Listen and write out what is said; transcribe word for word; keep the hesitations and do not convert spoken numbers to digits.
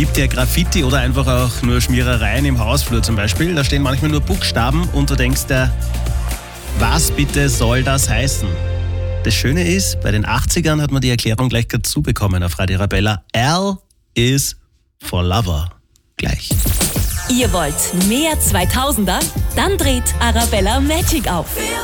gibt ja Graffiti oder einfach auch nur Schmierereien im Hausflur zum Beispiel. Da stehen manchmal nur Buchstaben und du denkst dir, was bitte soll das heißen? Das Schöne ist, bei den achtzigern hat man die Erklärung gleich dazu bekommen auf Radio Arabella. L is for Lover. Gleich. Ihr wollt mehr zweitausender? Dann dreht Arabella Magic auf.